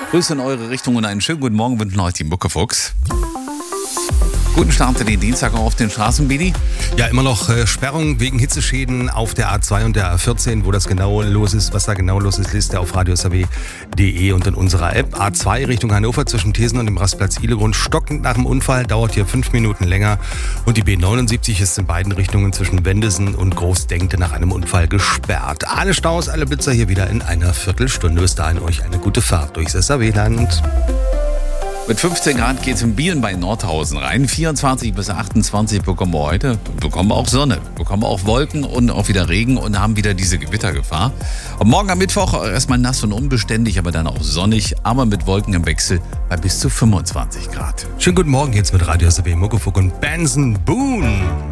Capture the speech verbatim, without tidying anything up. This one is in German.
Grüße in eure Richtung und einen schönen guten Morgen wünschen euch die Muckefuchs. Guten Start in den Dienstag auf den Straßen, Bidi. Ja, immer noch äh, Sperrung wegen Hitzeschäden auf der A zwei und der A vierzehn. Wo das genau los ist, was da genau los ist, lest ihr auf radio s r w punkt d e und in unserer App. A zwei Richtung Hannover zwischen Thesen und dem Rastplatz Ihlegrund. Stockend nach dem Unfall, dauert hier fünf Minuten länger. Und die B neunundsiebzig ist in beiden Richtungen zwischen Wendesen und Großdenkte nach einem Unfall gesperrt. Alle Staus, alle Blitzer hier wieder in einer Viertelstunde. Bis dahin euch eine gute Fahrt durchs S R W-Land. Mit fünfzehn Grad geht's in Bielen bei Nordhausen rein. vierundzwanzig bis achtundzwanzig bekommen wir heute. Bekommen wir auch Sonne, bekommen wir auch Wolken und auch wieder Regen und haben wieder diese Gewittergefahr. Und morgen am Mittwoch erstmal nass und unbeständig, aber dann auch sonnig, aber mit Wolken im Wechsel bei bis zu fünfundzwanzig Grad. Schönen guten Morgen jetzt mit Radio S R W, Muckefuck und Benson Boone.